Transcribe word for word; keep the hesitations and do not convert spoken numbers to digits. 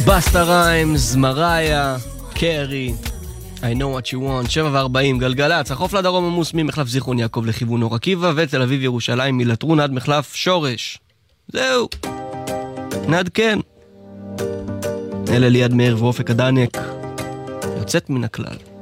בסטה ריימס, מראיה, קרי, I know what you want, שבע וארבעים, גלגלץ, החוף לדרום עמוס ממחלף זיכרון יעקב לכיוון אור עקיבא, ותל אביב ירושלים מלטרון עד מחלף שורש. זהו, נעדכן. אלה ליד מאיר ואופק הדנק, יוצאת מן הכלל.